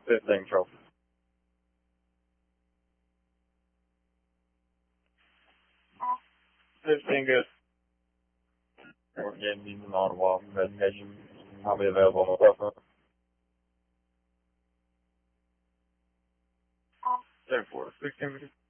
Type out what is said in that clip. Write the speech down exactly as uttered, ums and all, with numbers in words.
fifteen trophy. fifteen good. We're getting even on the wall. Investigation. I'll be available on the cell phone. Therefore, sixteen minutes.